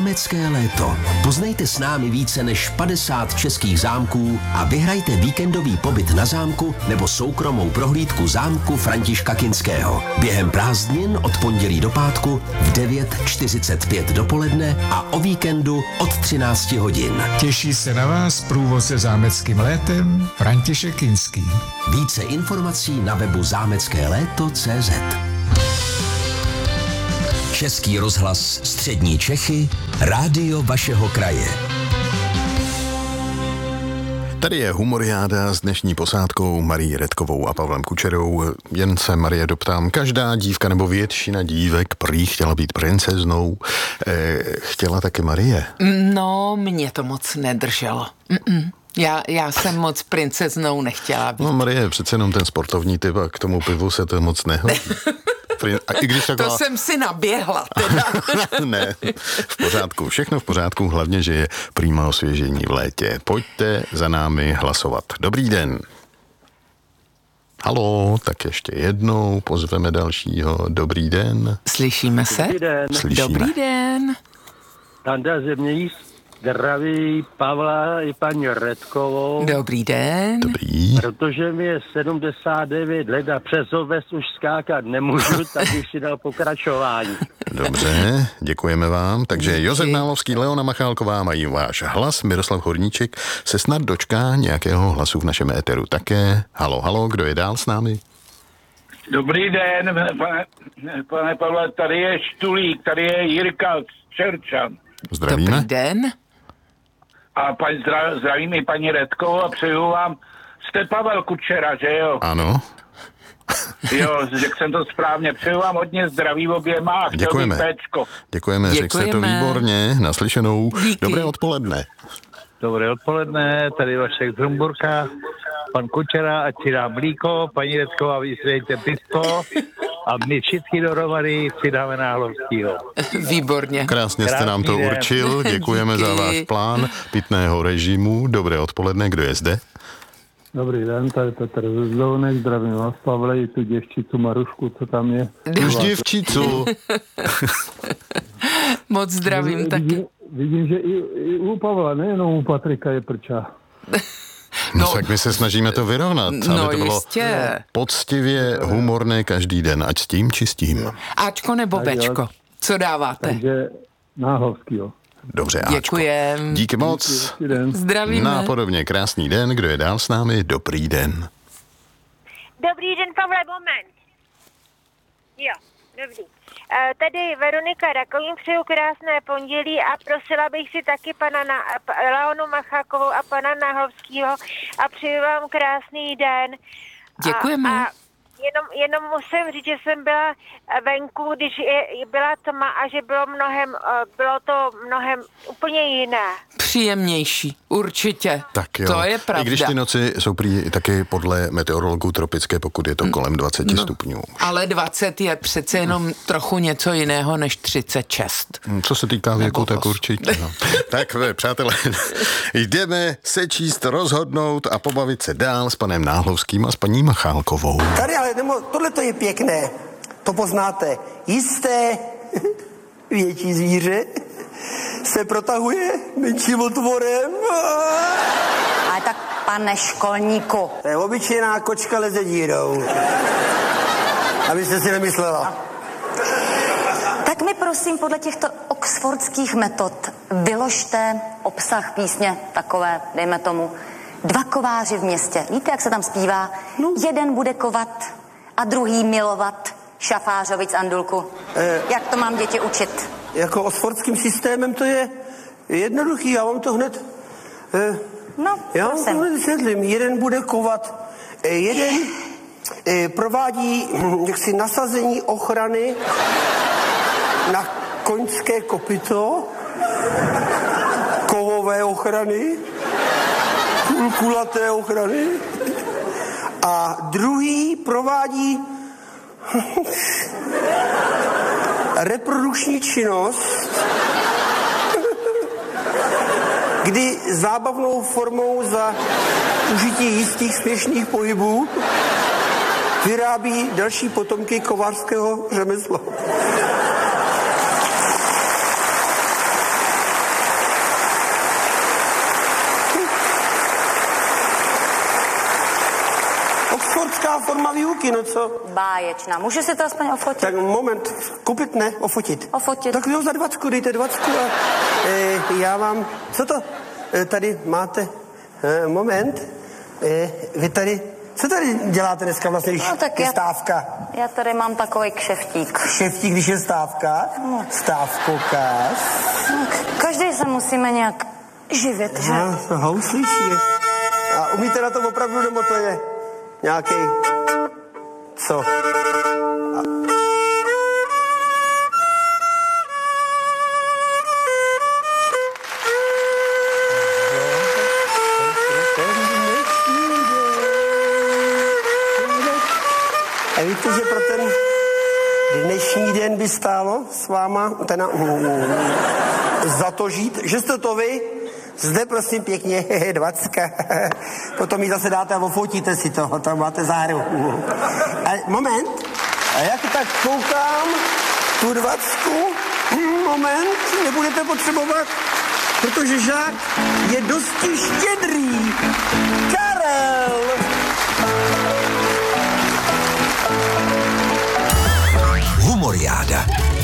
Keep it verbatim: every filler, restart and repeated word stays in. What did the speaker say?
Zámecké léto. Poznejte s námi více než padesát českých zámků a vyhrajte víkendový pobyt na zámku nebo soukromou prohlídku zámku Františka Kinského. Během prázdnin od pondělí do pátku v devět čtyřicet pět dopoledne a o víkendu od třináct hodin. Těší se na vás průvodce zámeckým létem František Kinský. Více informací na webu zámecké léto tečka cé zet. Český rozhlas Střední Čechy, rádio vašeho kraje. Tady je Humoriáda s dnešní posádkou Marií Redkovou a Pavlem Kučerou. Jen se, Marie, doptám, každá dívka nebo většina dívek prý chtěla být princeznou. E, chtěla taky Marie? No, mě to moc nedrželo. Mm-mm. Já, já jsem moc princeznou nechtěla být. No, Marie je přece jenom ten sportovní typ a k tomu pivu se to moc nehodí. A i když taková... To jsem si naběhla teda. Ne, v pořádku, všechno v pořádku, hlavně, že je prýma osvěžení v létě. Pojďte za námi hlasovat. Dobrý den. Haló, tak ještě jednou pozveme dalšího. Dobrý den. Slyšíme se? Dobrý den. Slyšíme. Dobrý den. Tanda Zemějíc zdraví Pavla i paní Redkovou. Dobrý den. Dobrý. Protože mi je sedmdesát devět let a přes oves už skákat nemůžu, tak bych si dal pokračování. Dobře, děkujeme vám. Takže Josef Nálovský, Leona Machálková mají váš hlas, Miroslav Horníček se snad dočká nějakého hlasu v našem éteru také. Halo, halo, kdo je dál s námi? Dobrý den, pane, pane Pavle, tady je Štulík, tady je Jirka Čerčan. Zdravíme. Dobrý den. A paň, zdra, zdravím i paní Redkovou a přeju vám, jste Pavel Kučera, že jo? Ano. Jo, řekl jsem to správně, přeju vám hodně zdraví oběma a chtěl Děkujeme. bych péčko. Děkujeme, řekl jste to výborně, naslyšenou. Díky. Dobré odpoledne. Dobré odpoledne, tady Vašek z Rumburka, pan Kučera, ať si dá mlíko, paní Redková, vysvětlíte pisko a my všichni dohromady si dáme Náhlovskýho. Výborně. Krásně jste nám to Krásný den. určil, děkujeme Díky. za váš plán pitného režimu. Dobré odpoledne, kdo je zde? Dobrý den, tady Petr Zdonek, zdravím vás, Pavle, i tu děvčicu Marušku, co tam je. Už děvčicu. Moc zdravím vidím, taky. Vidím, vidím, že i, i u Pavla, nejenom u Patrika je prča. No, no tak my se snažíme to vyrovnat, No aby to bylo jistě. poctivě humorné každý den, ať s tím či s tím. Ačko nebo Tak jo. Bčko? Co dáváte? Takže Náhlovskýho. Dobře, Ačko. Děkujem. Díky moc. Díky den. Zdravíme. Nápodobně krásný den, kdo je dál s námi? Dobrý den. Dobrý den, Pavle, moment. Jo, dobrý. E, tady Veronika Rakovým, přeju krásné pondělí a prosila bych si taky pana na, Leonu Machákovou a pana Náhlovskýho a přeju vám krásný den. Děkujeme. A, a jenom, jenom musím říct, že jsem byla venku, když je, byla tma a že bylo mnohem, bylo to mnohem úplně jiné. Příjemnější, určitě. Tak jo. To je pravda. I když ty noci jsou prý taky podle meteorologů tropické, pokud je to kolem dvacet no, stupňů. Ale dvacet je přece jenom trochu něco jiného než třicet šest. Co se týká věku, Nebo tak os. určitě. No. Tak vy, přátelé, jdeme se číst, rozhodnout a pobavit se dál s panem Náhlovským a s paní Machálkovou. Tady ale, nebo tohle to je pěkné, to poznáte. Jisté větší zvíře se protahuje menším otvorem. Ale tak, pane školníku. To je obyčejná kočka leze dírou. Abyste si nemyslela. Tak mi prosím podle těchto oxfordských metod vyložte obsah písně takové, dejme tomu, dva kováři v městě. Víte, jak se tam zpívá? No. Jeden bude kovat a druhý milovat. Šafářovic Andulku. Eh. Jak to mám děti učit? Jako oxfordským systémem to je jednoduchý, já vám to hned... Eh, No, já vám to prosím. hned vysvětlím. Jeden bude kovat, eh, jeden eh, provádí hm, jaksi nasazení ochrany na koňské kopyto, kovové ochrany, kulaté ochrany a druhý provádí reprodukční činnost, kdy zábavnou formou za užití jistých směšných pohybů vyrábí další potomky kovářského řemesla. forma výuky, no co? Báječná. Můžu si to aspoň ofotit? Tak moment, koupit ne, ofotit. Ofotit. Tak jo, za dvacku, dejte dvacku a e, já vám, co to? E, tady máte, e, moment, e, vy tady, co tady děláte dneska vlastně, když no, tak je já, stávka? Já tady mám takový kšeftík. Kšeftík, když je stávka? No. Stávkokaz. No, každý se musíme nějak živit, že? No, houslíčí. A umíte na to opravdu, nebo to je nějaký, co? A... A víte, že pro ten dnešní den by stálo s váma ten, za to žít, že jste to vy, zde prosím pěkně, dvacka, potom ji zase dáte a ofotíte si to, tam máte záru. A moment, a jak tak koukám, tu dvacku, moment, nebudete potřebovat, protože žák je dosti štědrý.